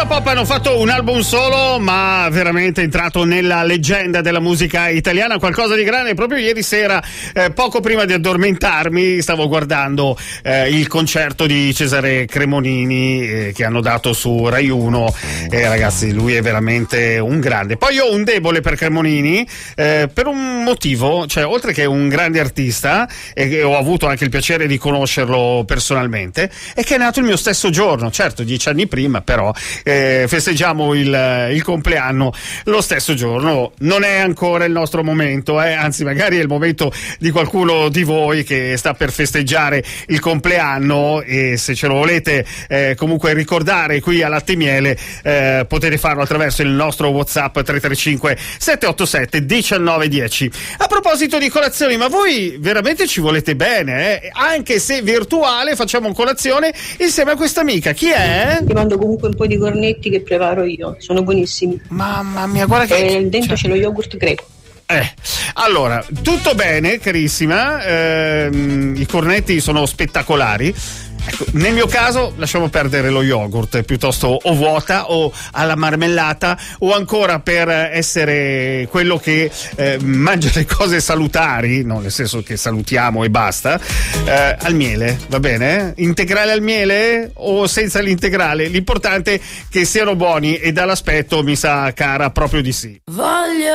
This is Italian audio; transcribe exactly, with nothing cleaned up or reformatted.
Pop hanno fatto un album solo, ma veramente entrato nella leggenda della musica italiana, qualcosa di grande. Proprio ieri sera, eh, poco prima di addormentarmi, stavo guardando eh, il concerto di Cesare Cremonini eh, che hanno dato su Rai uno, e ragazzi, lui è veramente un grande. Poi io ho un debole per Cremonini eh, per un motivo, cioè oltre che un grande artista, e che ho avuto anche il piacere di conoscerlo personalmente, è che è nato il mio stesso giorno, certo dieci anni prima, però eh, festeggiamo il, il compleanno lo stesso giorno. Non è ancora il nostro momento, eh? Anzi magari è il momento di qualcuno di voi che sta per festeggiare il compleanno, e se ce lo volete eh, comunque ricordare qui a Latte e Miele, eh, potete farlo attraverso il nostro WhatsApp tre tre cinque sette otto sette uno nove uno zero. A proposito di colazioni, ma voi veramente ci volete bene, eh? Anche se virtuale facciamo colazione insieme a questa amica. Chi è? Ti mando comunque un po' di cornetti che preparo io, sono buonissimi. Mamma mia, guarda che... E dentro cioè... c'è lo yogurt greco. Eh, allora, tutto bene, carissima, ehm, i cornetti sono spettacolari. Ecco, nel mio caso lasciamo perdere lo yogurt, piuttosto o vuota o alla marmellata, o ancora, per essere quello che eh, mangia le cose salutari, no, nel senso che salutiamo e basta, eh, al miele, va bene? Integrale al miele o senza l'integrale? L'importante è che siano buoni, e dall'aspetto mi sa cara proprio di sì. Voglio